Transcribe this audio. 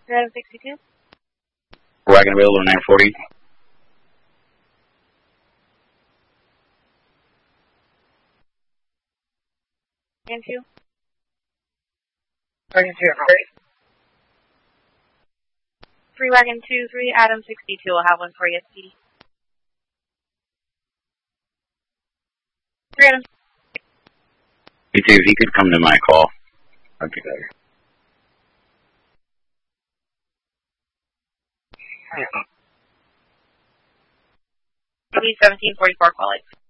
Adam 62. Wagon available 940. Wagon 2. Wagon 2, 3 Wagon 2, 3 Adam 62. I'll have one for you, Speedy. 3 Adam. If he could come to my call, that'd be better. 1744 call it.